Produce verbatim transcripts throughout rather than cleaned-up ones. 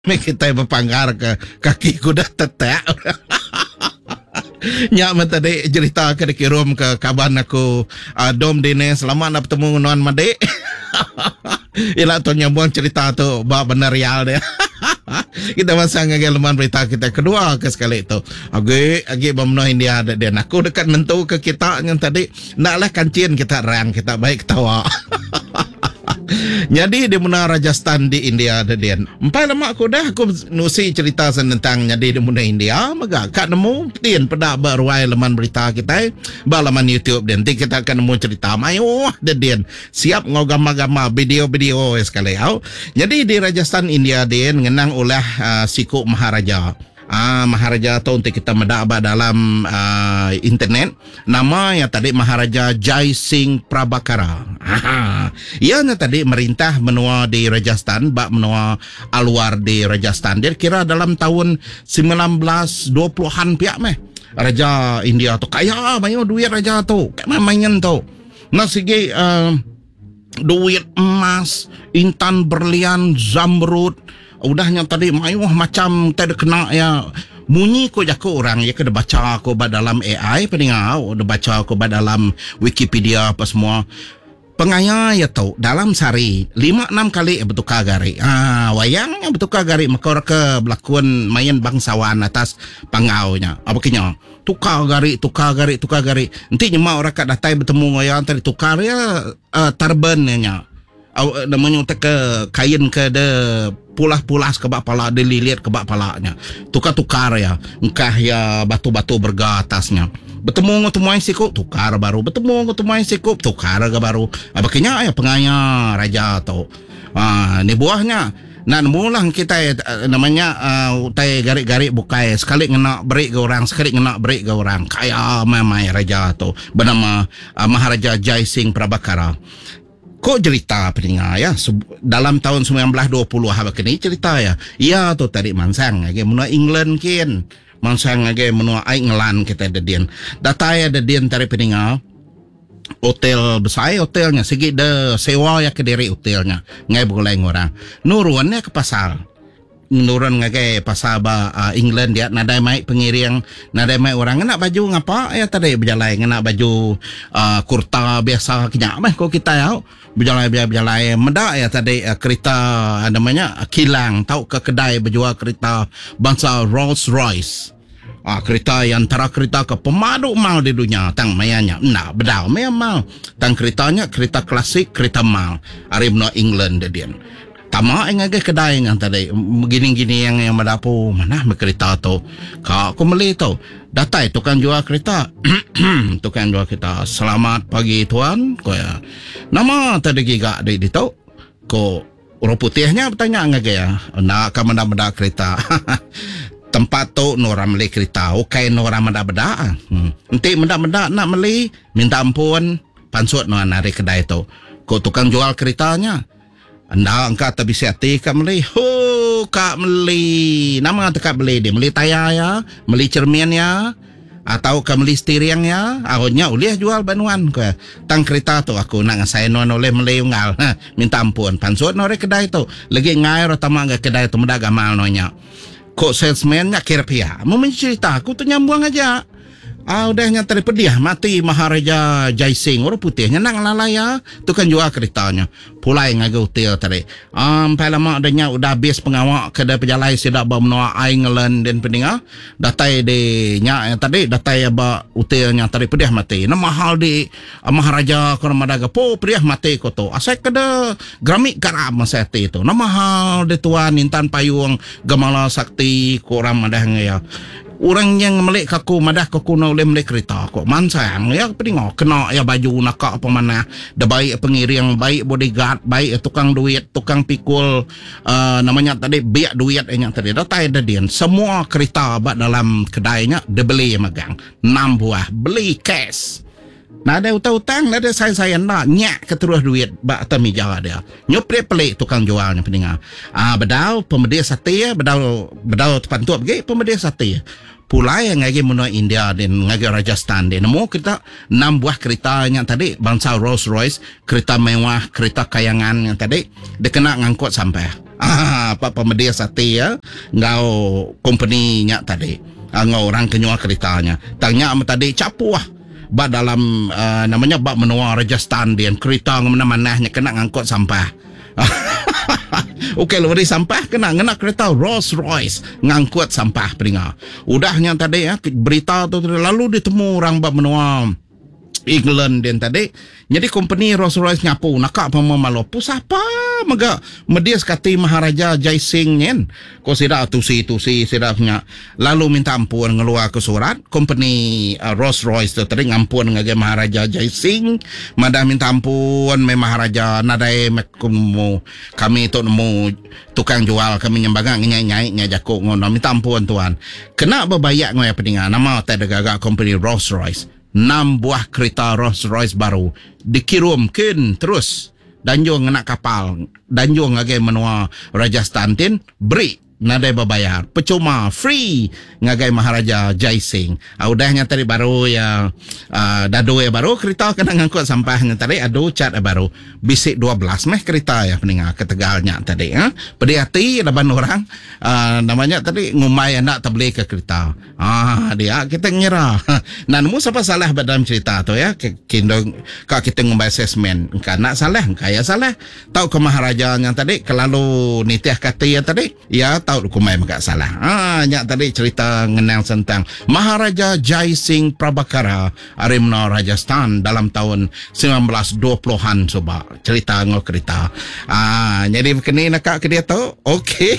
May kita berpanggar ke kaki kuda tetek. Nyak man tadi cerita ke dikirim ke kaban aku uh, dom dini selamat nak bertemu non Made. Ila tu nyambung cerita tu bah benar real dia. Kita masang lagi leman berita kita kedua ke sekali itu. Agi agi bamno India ada dia. Aku dekat nentu ke kita yang tadi naklah kancin kita rang kita baik tawa. Jadi di mana Rajasthan di India ada dia. Empat lama aku dah aku nusi cerita tentang jadi di mana India. Maka kat nemu tin pada berwai leman berita kita. Balaman YouTube dan nanti kita akan nemu cerita. Mayo ada dia. Siap ngau gambar-gambar video-video sekali. Jadi di Rajasthan India dia ngenang oleh uh, Siku Maharaja. Ah, Maharaja tu untuk kita mendaba dalam uh, internet. Nama yang tadi Maharaja Jai Singh Prabhakara. Ia yang tadi merintah menua di Rajasthan, bak menua aluar di Rajasthan. Dia kira dalam tahun sembilan belas dua puluhan pihak meh. Raja India tu kaya banyak duit raja tu. Kayak main tu. Nah segi uh, duit emas, intan berlian, zamrud. Udahnya tadi mayuh macam tak ada kena ya munyi ko jako orang ya kena baca ko ba dalam A I peningau udah baca ko ba dalam Wikipedia apa semua pengaya ya tahu dalam sehari lima enam kali bertukar gari ah wayang bertukar gari makor ke berlakon main bangsawan atas pangaunya apa kenya tukar gari tukar gari tukar gari nanti nyema orang kat datai bertemu wayang tadi tukar ya uh, tarbannya Aw, namanya untuk ke kain ke de pulas-pulas ke bak pala de lilit ke bak palanya tukar-tukar ya engkah ya batu-batu berga atasnya bertemu ngotumuai sikup tukar baru bertemu ngotumuai sikup tukar ke baru abaknya ya pengaya raja tu ah ni buahnya nan mulang kita uh, namanya uh, utai garik-garik bukai sekali ngena break ke orang sekali ngena break ke orang kaya memang raja tu bernama uh, Maharaja Jai Singh Prabhakara. Kok cerita peninga ya dalam tahun sembilan belas dua puluh apa kini cerita ya iya tu tadi mansang lagi menua England kin mansang lagi menua England kita ada dian data ya ada dian tadi peninga hotel besar hotelnya segi de sewa ya kediri hotelnya ngai boleh orang nuruannya ke pasar nurun ngagai pasal ba uh, England dia nadai mai pengiring nadai mai orang nak baju ngapa ya tadi berjalan nak baju uh, kurta biasa kinyak meh ko kita ya berjalan berjalan mendak ya tadi uh, kereta uh, namanya uh, kilang tahu ke kedai berjual kereta bangsa Rolls Royce. Ah, kereta yang antara kereta ke pemadu mal di dunia tang mayanya nak bedau memang tang keretanya kereta klasik kereta mal aribno England dia tama yang agak kedai yang tadi begini-gini yang yang madapu mana kereta tu kau aku beli tu datai tukang jual kereta tukang jual kereta selamat pagi tuan kau ya nama tadi giga di di tu kau orang putihnya bertanya ngage ya nak kamu nak benda kereta tempat tu orang beli kereta okay orang benda benda nanti benda-benda nak beli minta ampun pansut nak nari kedai tu kau tukang jual keretanya anda angkat tapi siati kak meli. Ho kak meli. Nama tu kak meli dia. Meli tayar ya. Meli cermin ya. Atau kak meli steering ya. Akhirnya ulih jual banuan. Tang kereta tu aku nak ngasai non oleh meli ungal. Ha, minta ampun. Pansut nore kedai tu. Lagi ngai rotama ke kedai tu. Mudah gamal nonya. Kok salesman nya kira pihak. Mau mencerita aku tu nyambung aja. Ah udahnya tadi pedih mati Maharaja Jai Singh orang putihnya nak lalaya tu kan jual keretanya pulai ngagai hotel tadi sampai um, lama adanya udah habis pengawak kedai pejalai sidak bawa menua England dan peninga datai di nya tadi datai ba hotelnya tadi pedih mati nama mahal di uh, Maharaja korang madaga po pedih mati ko tu asai kada gramik karam masa itu nama mahal di tuan intan payung gamala sakti korang madang ya orang yang melek kaku madah kaku na oleh melek kereta kok mansang ya peningok kena ya baju nak apa mana dah baik pengiring baik bodyguard baik tukang duit tukang pikul uh, namanya tadi biak duit yang tadi datai ada dia semua kereta bak dalam kedainya dia beli magang enam buah beli cash. Nah ada utang-utang, ada saya-saya nak nyak keterus duit bak atas meja dia. Nyopret pelik tukang jualnya peninga. Ah bedau pemedia sate, bedau bedau tepan tu pergi pemedia sate. Pulai yang ngagi menua India dan ngagi Rajasthan dia. Nemu kita enam buah kereta yang tadi bangsa Rolls Royce, kereta mewah, kereta kayangan yang tadi dia kena ngangkut sampai. Ah, apa pemedia sate ya, ngau company nya tadi, ah, ngau orang kenyua keritanya. Tanya am tadi capu ah, ba dalam uh, namanya ba menua Rajasthan dia kereta mana-manahnya kena ngangkut sampah. Okey, lori sampah kena ngena kereta Rolls Royce ngangkut sampah peringa. Udahnya tadi ya berita tu lalu ditemu orang ba menua England dan tadi jadi company Rolls Royce nyapu nakak pemamalu pusapa maga medias kati Maharaja Jai Singh nyen ko sida tusi tusi sidahnya lalu minta ampun ngeluar ke surat company uh, Rolls Royce tu tadi ngampun ngage Maharaja Jai Singh madah minta ampun me Maharaja nadai mekumu kami tu nemu tukang jual kami nyembaga nyai-nyai nya jakuk ngono minta ampun tuan kena berbayak ngoy pedingan nama tak ada company Rolls Royce enam buah kereta Rolls Royce baru dikirimkan terus danjung nak kapal danjung ngagai menua Rajasthan tin beri nadai berbayar percuma free ngagai Maharaja Jai Singh. Ah, udahnya tadi baru ya uh, dadu ya baru kereta kena ngangkut sampahnya tadi adu cat baru bisik dua belas meh kereta ya peninga ke Tegalnya tadi ha. Pedi hati laban orang uh, namanya tadi ngumai anak tak boleh ke kereta. Ah dia kita ngira. Nah nemu siapa salah dalam cerita tu ya kindong kak kita ngumbai assessment kana salah kaya salah tahu ke Maharajanya tadi kelalu nitiah kata ya tadi ya tahu kumai maka salah. Ah, nyak tadi cerita ngenang tentang Maharaja Jai Singh Prabhakara Arimna Rajasthan dalam tahun sembilan belas dua puluhan coba cerita ngol kereta. Ah, jadi kini nak ke dia tahu. Okey.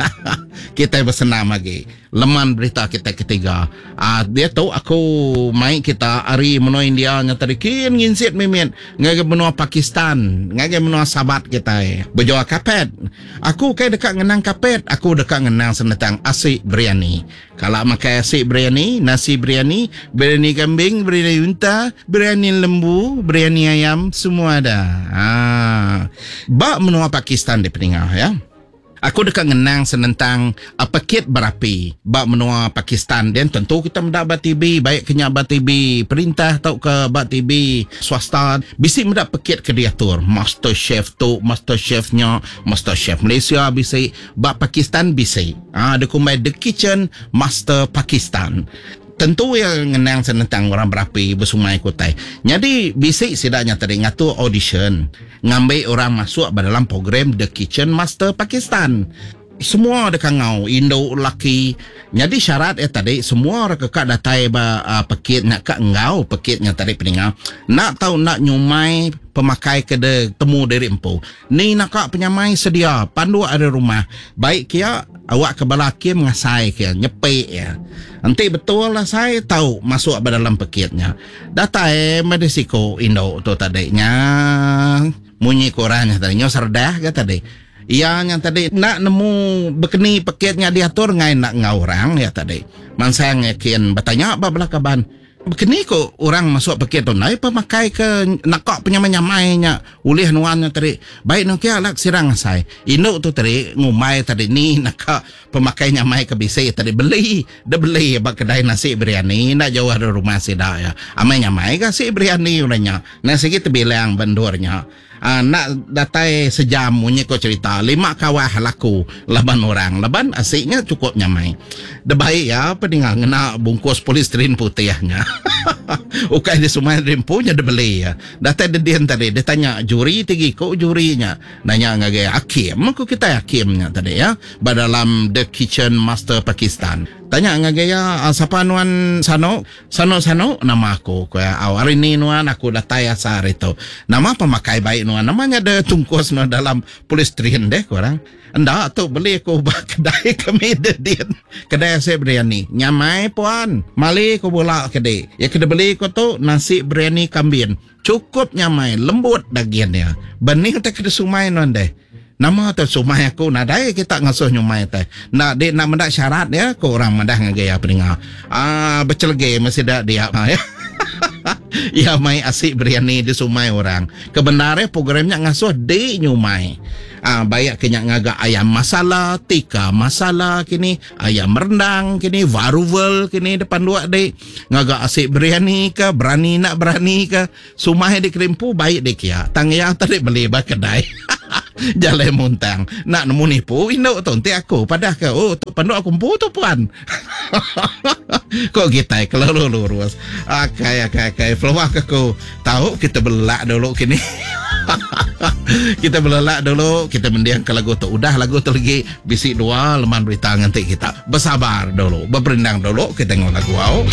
Kita bersenam lagi. Leman berita kita ketiga. Ah, dia tahu aku mai kita hari menua India nya tadi kin nginsit mimin ngage menua Pakistan, ngage menua sahabat kita. Berjawa kapet. Aku kai dekat ngenang kapet, aku dekat ngenang senetang asyik biryani. Kalau makan asyik biryani, nasi biryani, biryani kambing, biryani unta, biryani lembu, biryani ayam, semua ada. Ah. Ba menua Pakistan di peningah ya. Aku dekat ngenang senentang uh, paket berapi bak menua Pakistan dan tentu kita mendapat T V baik kenya bat T V perintah atau ke bat T V swasta bisi mendapat paket ke diatur Master Chef tu Master Chefnya Master Chef Malaysia bisi bak Pakistan bisi ah ada kumai The Kitchen Master Pakistan. Tentu yang ngenang senentang orang berapi bersumai kutai. Jadi bisik sidaknya tadi ngatur audition. Ngambil orang masuk dalam program The Kitchen Master Pakistan. Semua dekat ngau Indo laki. Jadi syarat eh tadi semua orang kekak datai ba uh, paket nak kak ngau paketnya tadi peningal. Nak tahu nak nyumai pemakai kede temu dari empu. Ni nak kak penyamai sedia pandu ada rumah. Baik kia awak ke balaki mengasai kia nyepek ya. Nanti betul lah saya tahu masuk ke dalam paketnya. Datai medisiko Indo tu tadinya munyi korannya tadinya serdah ke tadi. Yang yang tadi nak nemu bekeni paketnya diatur ngai nak ngau orang ya tadi. Man saya yakin bertanya apa belakaban. Bekeni kok orang masuk paket tu naik pemakai ke nakak penyamai-nyamainya ulih nuannya tadi. Baik nak kia lak sirang saya. Indo tu tadi ngumai tadi ni nakak pemakai nyamai ke bisi tadi beli. Dah beli bak kedai nasi biryani nak jauh dari rumah sida ya. Amai nyamai kasi biryani uranya. Nasi kita bilang bandurnya. Uh, nak datai sejam punya kau cerita lima kawah laku laban orang laban asiknya cukup nyamai dah baik ya apa dengar ngena bungkus polistiren putihnya ukai di semua rempunya dah beli ya datai dedian tadi dia tanya juri tinggi kau jurinya nanya ngage hakim aku kita hakimnya tadi ya dalam The Kitchen Master Pakistan tanya ngage ya siapa nuan Sano Sano Sano nama aku kaya awal ini nuan aku datai asar itu nama pemakai baik nuan namanya ada tungkus no dalam polistiren deh korang anda tu beli aku kedai kami dedian kedai saya biryani nyamai puan mali aku bola kedai ya kedai beli aku tu nasi biryani kambing cukup nyamai lembut dagingnya benih tak kedai sumai no deh nama tu sumai aku nadai kita ngasuh nyumai teh nak dia nak mendak syarat ya ko orang mendah ngagaya peninga ah becelge masih dak dia ya ya mai asik biryani di sumai orang kebenarannya programnya ngasuh di nyumai ah banyak kenyak ngaga ayam masala tika masala kini ayam rendang kini varuvel kini depan dua dek ngaga asik biryani ke berani nak berani ke sumai di kerimpu baik dek ya tang ya tadi beli ba kedai Jalai muntang. Nak nemu nipu, induk tu. Nanti aku padah ke. Oh, tu panduk aku empu tu puan. Kok kita kalau lurus. Akai, akai, akai. Peluang aku. Tahu kita belak dulu kini. Kita belak dulu. Kita mendiang ke lagu tu. Udah lagu tu lagi. Bisik dua leman berita nanti kita. Bersabar dulu. Berperindang dulu. Kita tengok lagu. Wow.